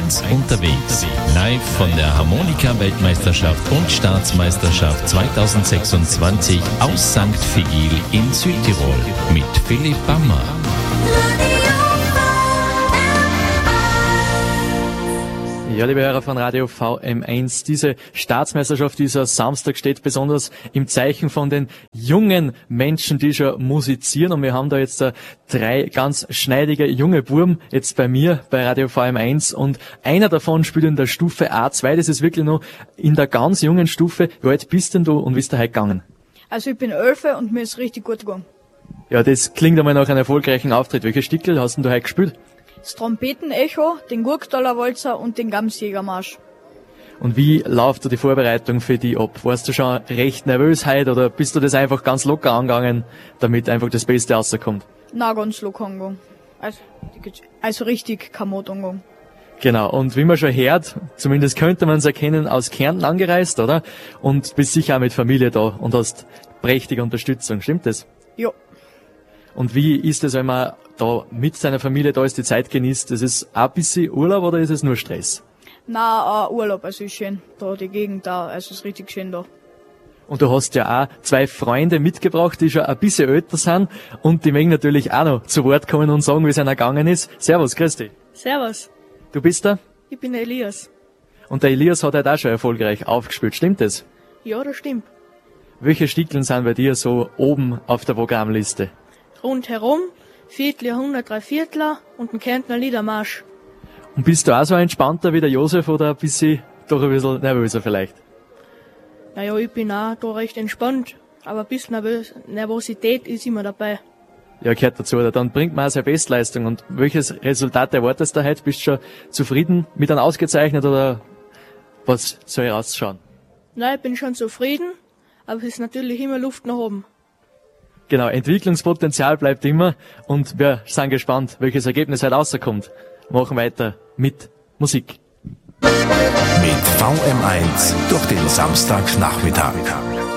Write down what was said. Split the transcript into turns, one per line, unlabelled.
1 unterwegs. Live von der Harmonika-Weltmeisterschaft und Staatsmeisterschaft 2026 aus St. Vigil in Südtirol mit Philipp Bammer.
Ja, liebe Hörer von Radio VM1, diese Staatsmeisterschaft dieser Samstag steht besonders im Zeichen von den jungen Menschen, die schon musizieren. Und wir haben da jetzt 3 ganz schneidige junge Burm jetzt bei mir bei Radio VM1 und einer davon spielt in der Stufe A2. Das ist wirklich noch in der ganz jungen Stufe. Wie alt bist denn du und wie ist der heute gegangen?
Also ich bin 11 und mir ist richtig gut gegangen.
Ja, das klingt einmal nach einem erfolgreichen Auftritt. Welche Stickel hast denn du heute gespielt?
Das Trompetenecho, den Gurktaler Walzer und den Gamsjägermarsch.
Und wie läuft da die Vorbereitung für die ab? Warst du schon recht nervös heute oder bist du das einfach ganz locker angegangen, damit einfach das Beste rauskommt?
Na, ganz locker angegangen. Also richtig kamot angegangen.
Genau, und wie man schon hört, zumindest könnte man es erkennen, aus Kärnten angereist, oder? Und bist sicher auch mit Familie da und hast prächtige Unterstützung, stimmt das?
Ja.
Und wie ist es, wenn man da mit seiner Familie da ist, die Zeit genießt? Ist es auch ein bisschen Urlaub oder ist es nur Stress?
Na, Urlaub, also ist schön. Da die Gegend da, also ist richtig schön da.
Und du hast ja auch 2 Freunde mitgebracht, die schon ein bisschen älter sind und die mögen natürlich auch noch zu Wort kommen und sagen, wie es einer gegangen ist. Servus, grüß dich.
Servus.
Du bist da?
Ich bin der Elias.
Und der Elias hat halt auch schon erfolgreich aufgespielt, stimmt das?
Ja, das stimmt.
Welche Stickeln sind bei dir so oben auf der Programmliste?
Rundherum, Vierteljahrhundert, Dreiviertler und ein Kärntner Liedermarsch.
Und bist du auch so entspannter wie der Josef oder ein bisschen nervöser vielleicht?
Naja, ich bin auch da recht entspannt, aber ein bisschen Nervosität ist immer dabei.
Ja, gehört dazu. Oder? Dann bringt man auch seine Bestleistung. Und welches Resultat erwartest du heute? Bist du schon zufrieden mit einem ausgezeichnet oder was soll rausschauen?
Nein, ich bin schon zufrieden, aber es ist natürlich immer Luft nach oben.
Genau, Entwicklungspotenzial bleibt immer und wir sind gespannt, welches Ergebnis heute rauskommt. Machen weiter mit Musik.
Mit VM1 durch den Samstagnachmittag.